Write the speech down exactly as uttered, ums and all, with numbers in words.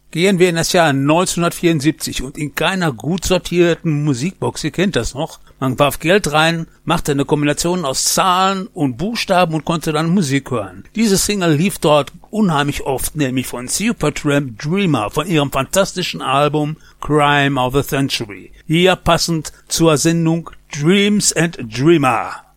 Gehen wir in das Jahr neunzehnhundertvierundsiebzig und in keiner gut sortierten Musikbox, ihr kennt das noch, man warf Geld rein, machte eine Kombination aus Zahlen und Buchstaben und konnte dann Musik hören. Diese Single lief dort unheimlich oft, nämlich von Supertramp Dreamer, von ihrem fantastischen Album Crime of the Century. Hier passend zur Sendung Dreams and Dreamer.